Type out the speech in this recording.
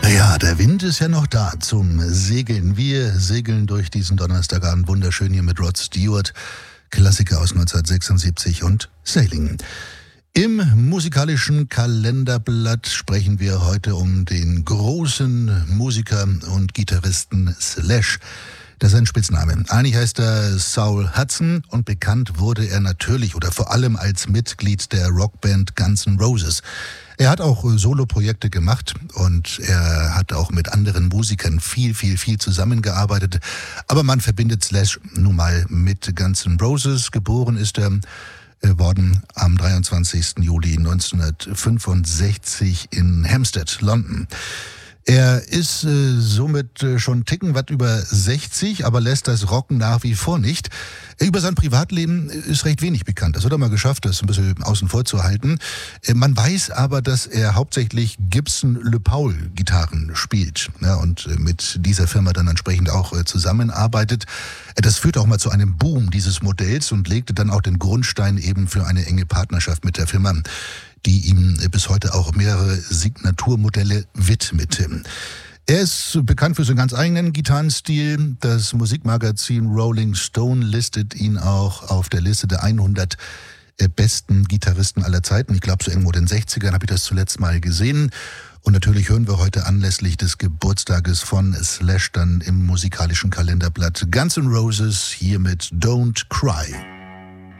Ja, der Wind ist ja noch da zum Segeln. Wir segeln durch diesen Donnerstagabend wunderschön hier mit Rod Stewart, Klassiker aus 1976 und Sailing. Im musikalischen Kalenderblatt sprechen wir heute um den großen Musiker und Gitarristen Slash. Das ist ein Spitzname. Eigentlich heißt er Saul Hudson und bekannt wurde er natürlich oder vor allem als Mitglied der Rockband Guns N' Roses. Er hat auch Soloprojekte gemacht und er hat auch mit anderen Musikern viel zusammengearbeitet. Aber man verbindet Slash nun mal mit Guns N' Roses. Geboren ist er worden am 23. Juli 1965 in Hampstead, London. Er ist somit schon Ticken was über 60, aber lässt das Rocken nach wie vor nicht. Über sein Privatleben ist recht wenig bekannt. Das hat er mal geschafft, das ein bisschen außen vor zu halten. Man weiß aber, dass er hauptsächlich Gibson Les Paul Gitarren spielt, ja, und mit dieser Firma dann entsprechend auch zusammenarbeitet. Das führte auch mal zu einem Boom dieses Modells und legte dann auch den Grundstein eben für eine enge Partnerschaft mit der Firma, die ihm bis heute auch mehrere Signaturmodelle widmet. Er ist bekannt für seinen ganz eigenen Gitarrenstil. Das Musikmagazin Rolling Stone listet ihn auch auf der Liste der 100 besten Gitarristen aller Zeiten. Ich glaube, so irgendwo in den 60ern habe ich das zuletzt mal gesehen. Und natürlich hören wir heute anlässlich des Geburtstages von Slash dann im musikalischen Kalenderblatt Guns N' Roses hier mit Don't Cry.